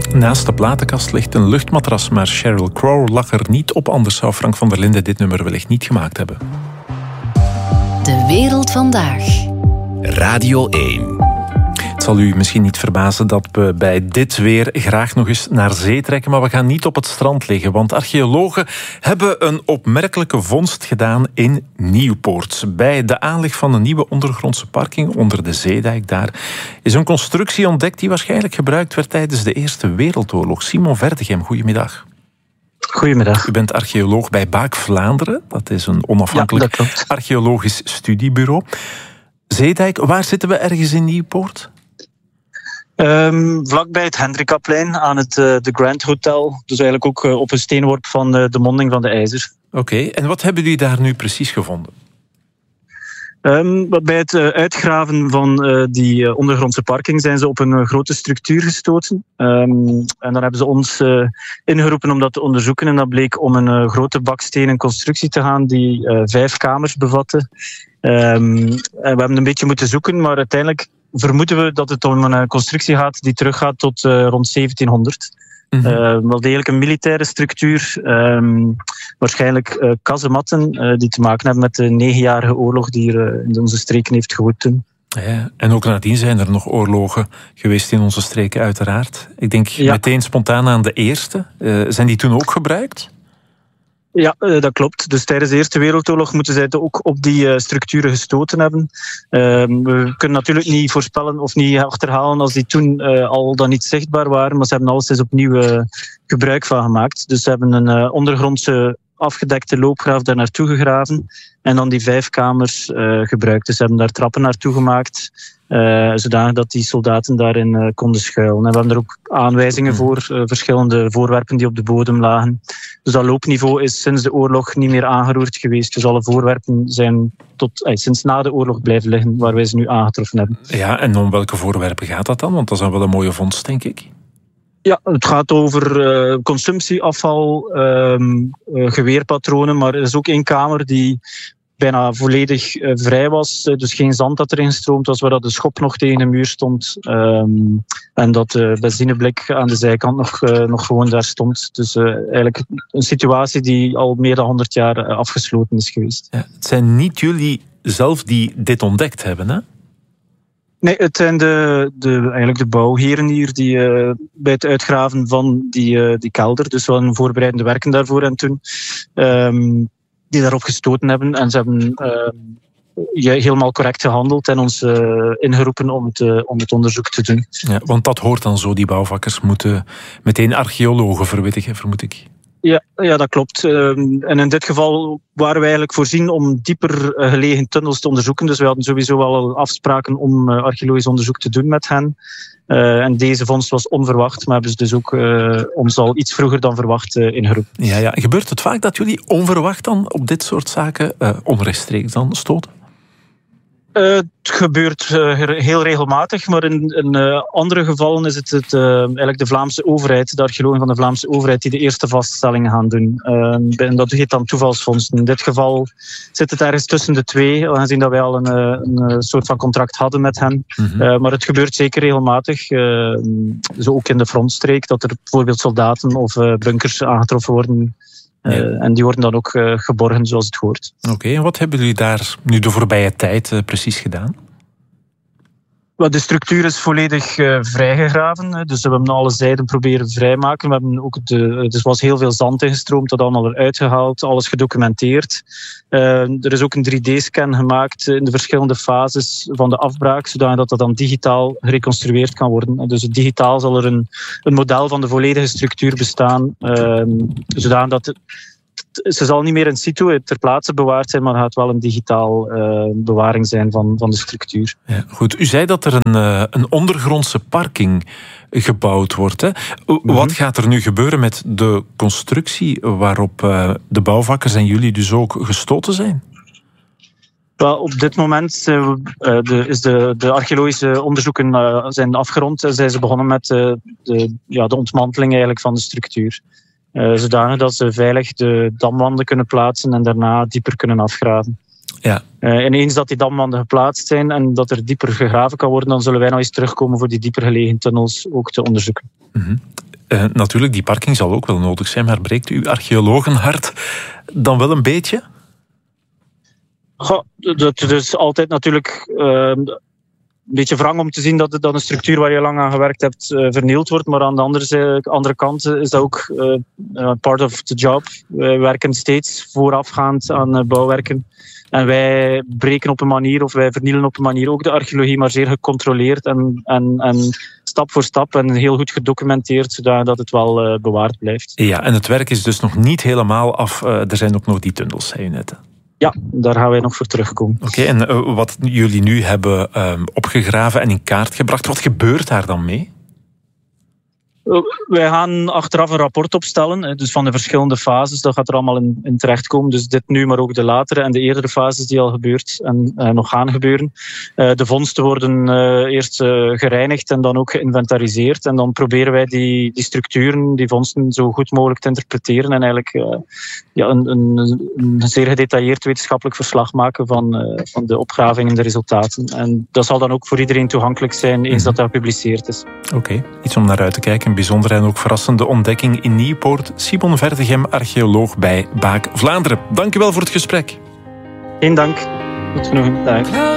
Naast de platenkast ligt een luchtmatras, maar Sheryl Crow lag er niet op. Anders zou Frank van der Linden dit nummer wellicht niet gemaakt hebben. De wereld vandaag. Radio 1. Het zal u misschien niet verbazen dat we bij dit weer graag nog eens naar zee trekken, maar we gaan niet op het strand liggen, want archeologen hebben een opmerkelijke vondst gedaan in Nieuwpoort. Bij de aanleg van een nieuwe ondergrondse parking onder de zeedijk daar is een constructie ontdekt die waarschijnlijk gebruikt werd tijdens de Eerste Wereldoorlog. Simon Verdegem, goedemiddag. Goedemiddag. U bent archeoloog bij Baak Vlaanderen. Dat is een onafhankelijk archeologisch studiebureau. Zeedijk, waar zitten we ergens in Nieuwpoort? Vlakbij het Hendrikaplein aan het The Grand Hotel. Dus eigenlijk ook op een steenworp van de monding van de IJzer. Oké, en wat hebben jullie daar nu precies gevonden? Bij het uitgraven van die ondergrondse parking zijn ze op een grote structuur gestoten. En dan hebben ze ons ingeroepen om dat te onderzoeken. En dat bleek om een grote bakstenen constructie te gaan die 5 kamers bevatte. En we hebben een beetje moeten zoeken, maar uiteindelijk vermoeden we dat het om een constructie gaat die teruggaat tot rond 1700. Wel degelijk een militaire structuur. Waarschijnlijk kazematten die te maken hebben met de 9-jarige oorlog die er in onze streken heeft gewoed toen. Ja, en ook nadien zijn er nog oorlogen geweest in onze streken uiteraard. Ik denk meteen spontaan aan de eerste. Zijn die toen ook gebruikt? Ja, dat klopt. Dus tijdens de Eerste Wereldoorlog moeten zij het ook op die structuren gestoten hebben. We kunnen natuurlijk niet voorspellen of niet achterhalen als die toen al dan niet zichtbaar waren, maar ze hebben alleszins opnieuw gebruik van gemaakt. Dus ze hebben een ondergrondse afgedekte loopgraaf daar naartoe gegraven en dan die 5 kamers gebruikt. Dus ze hebben daar trappen naartoe gemaakt, zodanig dat die soldaten daarin konden schuilen. En we hebben er ook aanwijzingen voor, verschillende voorwerpen die op de bodem lagen. Dus dat loopniveau is sinds de oorlog niet meer aangeroerd geweest. Dus alle voorwerpen zijn sinds na de oorlog blijven liggen waar wij ze nu aangetroffen hebben. Ja, en om welke voorwerpen gaat dat dan? Want dat is dan wel een mooie vondst, denk ik. Ja, het gaat over consumptieafval, geweerpatronen, maar er is ook 1 kamer die bijna volledig vrij was. Dus geen zand dat erin gestroomd was, waar dat de schop nog tegen de muur stond. En dat de benzineblik aan de zijkant nog gewoon daar stond. Dus eigenlijk een situatie die al meer dan 100 jaar afgesloten is geweest. Ja, het zijn niet jullie zelf die dit ontdekt hebben, hè? Nee, het zijn eigenlijk de bouwheren hier die bij het uitgraven van die kelder, dus wel een voorbereidende werken daarvoor en toen, die daarop gestoten hebben. En ze hebben helemaal correct gehandeld en ons ingeroepen om het onderzoek te doen. Ja, want dat hoort dan zo, die bouwvakkers moeten meteen archeologen verwittigen, vermoed ik. Ja, dat klopt. En in dit geval waren we eigenlijk voorzien om dieper gelegen tunnels te onderzoeken. Dus we hadden sowieso wel afspraken om archeologisch onderzoek te doen met hen. En deze vondst was onverwacht, maar hebben ze dus ook ons al iets vroeger dan verwacht ingeroepen. Ja. Gebeurt het vaak dat jullie onverwacht dan op dit soort zaken onrechtstreeks dan stoten? Het gebeurt heel regelmatig, maar in andere gevallen is het eigenlijk de Vlaamse overheid, de archeologen van de Vlaamse overheid, die de eerste vaststellingen gaan doen. En dat heet dan toevalsvondsten. In dit geval zit het ergens tussen de twee, aangezien dat wij al een soort van contract hadden met hen. Maar het gebeurt zeker regelmatig, zo ook in de frontstreek, dat er bijvoorbeeld soldaten of bunkers aangetroffen worden. En die worden dan ook geborgen zoals het hoort. Oké, en wat hebben jullie daar nu de voorbije tijd precies gedaan? De structuur is volledig vrijgegraven. Dus we hebben alle zijden proberen vrijmaken. We hebben ook er was heel veel zand ingestroomd, dat allemaal eruit gehaald, alles gedocumenteerd. Er is ook een 3D-scan gemaakt in de verschillende fases van de afbraak, zodat dat dan digitaal gereconstrueerd kan worden. Dus digitaal zal er een model van de volledige structuur bestaan, zodat dat ze zal niet meer in situ ter plaatse bewaard zijn, maar het gaat wel een digitaal bewaring zijn van de structuur. Ja, goed, u zei dat er een ondergrondse parking gebouwd wordt. Hè? Wat gaat er nu gebeuren met de constructie waarop de bouwvakkers en jullie dus ook gestoten zijn? Wel, op dit moment is de archeologische onderzoeken zijn afgerond. Zijn ze begonnen met de ontmanteling eigenlijk van de structuur. Zodanig dat ze veilig de damwanden kunnen plaatsen en daarna dieper kunnen afgraven. Ja. En eens dat die damwanden geplaatst zijn en dat er dieper gegraven kan worden, dan zullen wij nog eens terugkomen voor die dieper gelegen tunnels ook te onderzoeken. natuurlijk, die parking zal ook wel nodig zijn, maar breekt uw archeologenhart dan wel een beetje? Goh, dat is altijd natuurlijk een beetje wrang om te zien dat een structuur waar je lang aan gewerkt hebt vernield wordt. Maar aan de andere kant is dat ook part of the job. Wij werken steeds voorafgaand aan bouwwerken. En wij breken op een manier, of wij vernielen op een manier ook de archeologie, maar zeer gecontroleerd en stap voor stap en heel goed gedocumenteerd, zodat het wel bewaard blijft. Ja, en het werk is dus nog niet helemaal af. Er zijn ook nog die tunnels, zei u net. Ja, daar gaan wij nog voor terugkomen. Oké, en wat jullie nu hebben opgegraven en in kaart gebracht, wat gebeurt daar dan mee? Wij gaan achteraf een rapport opstellen, dus van de verschillende fases. Dat gaat er allemaal in terechtkomen. Dus dit nu, maar ook de latere en de eerdere fases die al gebeurd en nog gaan gebeuren. De vondsten worden eerst gereinigd en dan ook geïnventariseerd. En dan proberen wij die structuren, die vondsten, zo goed mogelijk te interpreteren. En eigenlijk een zeer gedetailleerd wetenschappelijk verslag maken van de opgraving en de resultaten. En dat zal dan ook voor iedereen toegankelijk zijn eens dat gepubliceerd is. Oké, iets om naar uit te kijken. Een bijzondere en ook verrassende ontdekking in Nieuwpoort. Simon Verdegem, archeoloog bij Baak Vlaanderen. Dank u wel voor het gesprek. Geen dank. Goed genoeg. Dag.